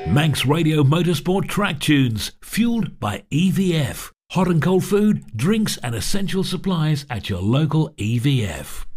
Manx Radio Motorsport track tunes, fueled by EVF. Hot and cold food, drinks and essential supplies at your local EVF.